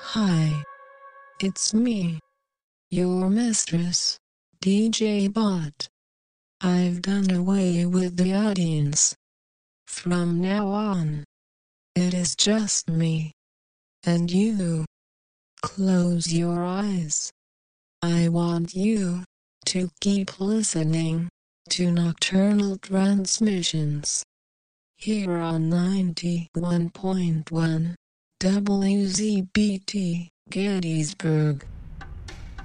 Hi, it's me, your mistress, DJ Bot. I've done away with the audience. From now on, it is just me and you. Close your eyes. I want you to keep listening to Nocturnal Transmissions here on 91.1 WZBT Gettysburg.